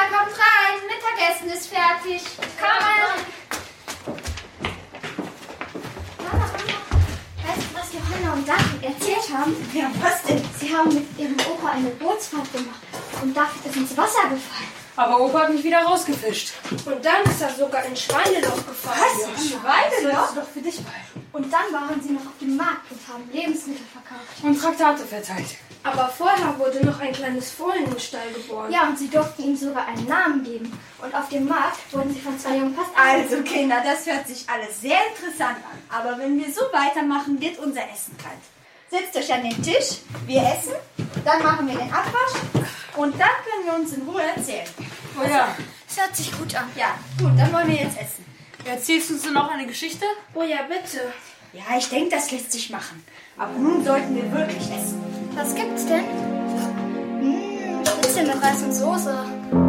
kommt rein. Mittagessen ist fertig. Kommen! Mama. Weißt du, was Johanna und David erzählt haben? Ja, was denn? Sie haben mit ihrem Opa eine Bootsfahrt gemacht und David ist ins Wasser gefallen. Aber Opa hat mich wieder rausgefischt. Und dann ist er sogar ins Schweineloch gefallen. Was? Ein Schweineloch? Das ist doch für dich behalten. Und dann waren sie noch auf dem Markt und haben Lebensmittel verkauft. Und Traktate verteilt. Aber vorher wurde noch ein kleines Fohlen in den Stall geboren. Ja, und sie durften ihm sogar einen Namen geben. Und auf dem Markt wurden sie von 2 Jungen fast Also Kinder, das hört sich alles sehr interessant an. Aber wenn wir so weitermachen, wird unser Essen kalt. Setzt euch an den Tisch, wir essen, dann machen wir den Abwasch und dann können wir uns in Ruhe erzählen. Oh ja. Das hört sich gut an. Ja, gut, dann wollen wir jetzt essen. Erzählst du uns denn noch eine Geschichte? Oh ja, bitte. Ja, ich denke, das lässt sich machen. Aber nun sollten wir wirklich essen. Was gibt's denn? Schnitzel mit Reis und Soße.